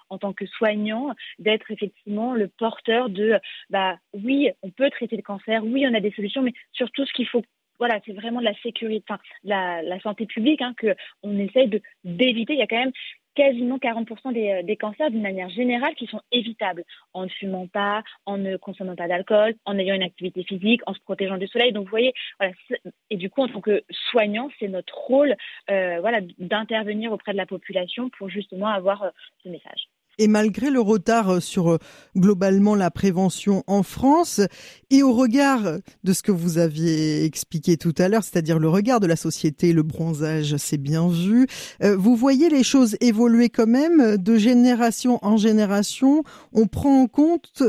en tant que soignant, d'être effectivement le porteur de, oui, on peut traiter le cancer, oui, on a des solutions, mais surtout ce qu'il faut, voilà, c'est vraiment de la sécurité, la santé publique, que on essaye d'éviter. Il y a quand même quasiment 40% des cancers d'une manière générale qui sont évitables en ne fumant pas, en ne consommant pas d'alcool, en ayant une activité physique, en se protégeant du soleil. Donc vous voyez, voilà, et du coup en tant que soignant, c'est notre rôle d'intervenir auprès de la population pour justement avoir ce message. Et malgré le retard sur globalement la prévention en France, et au regard de ce que vous aviez expliqué tout à l'heure, c'est-à-dire le regard de la société, le bronzage, c'est bien vu, vous voyez les choses évoluer quand même de génération en génération. On prend en compte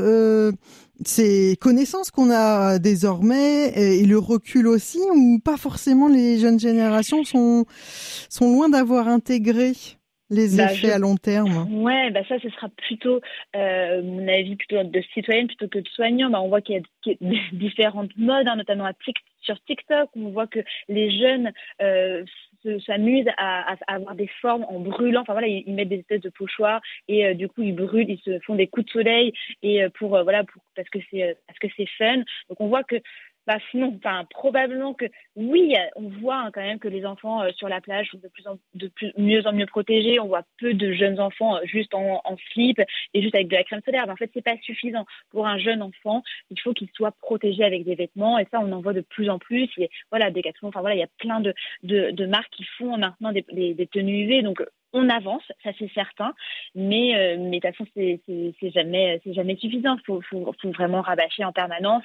ces connaissances qu'on a désormais et le recul aussi, ou pas forcément les jeunes générations sont loin d'avoir intégré les effets à long terme? Ouais, ça, ce sera plutôt, mon avis, plutôt de citoyenne plutôt que de soignant. On voit qu'il y a différentes modes, notamment sur TikTok. On voit que les jeunes s'amusent à avoir des formes en brûlant. Enfin voilà, ils mettent des espèces de pochoirs et du coup ils brûlent, ils se font des coups de soleil et parce que c'est fun. Donc on voit que sinon, probablement que oui, on voit quand même que les enfants sur la plage sont de mieux en mieux protégés. On voit peu de jeunes enfants juste en slip et juste avec de la crème solaire. En fait, c'est pas suffisant pour un jeune enfant. Il faut qu'il soit protégé avec des vêtements et ça, on en voit de plus en plus. Et voilà, Decathlon. Il y a plein de marques qui font maintenant des tenues UV. Donc on avance, ça c'est certain, mais de toute façon c'est jamais suffisant. Faut vraiment rabâcher en permanence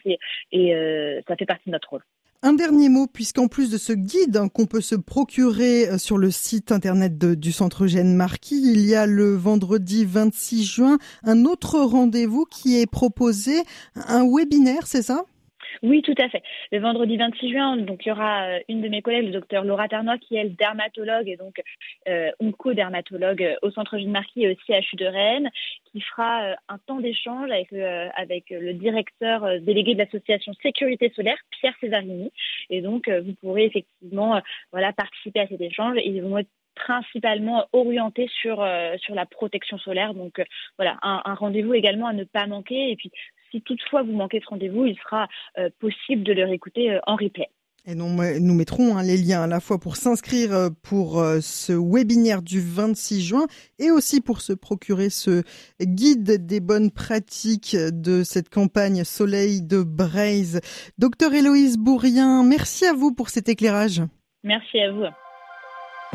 et ça fait partie de notre rôle. Un dernier mot, puisqu'en plus de ce guide qu'on peut se procurer sur le site internet du Centre Eugène Marquis, il y a le vendredi 26 juin un autre rendez-vous qui est proposé, un webinaire, c'est ça ? Oui, tout à fait. Le vendredi 26 juin, donc il y aura une de mes collègues, le docteur Laura Ternois, qui est elle dermatologue et donc onco-dermatologue au Centre Eugène Marquis et au CHU de Rennes, qui fera un temps d'échange avec le directeur délégué de l'association Sécurité Solaire, Pierre Cesarini. Et donc vous pourrez effectivement participer à cet échange. Ils vont être principalement orientés sur la protection solaire. Donc un rendez-vous également à ne pas manquer. Et puis si toutefois vous manquez ce rendez-vous, il sera possible de le réécouter en replay. Et nous mettrons les liens à la fois pour s'inscrire pour ce webinaire du 26 juin et aussi pour se procurer ce guide des bonnes pratiques de cette campagne Soleil de Breizh. Docteur Héloïse Bourrien, merci à vous pour cet éclairage. Merci à vous.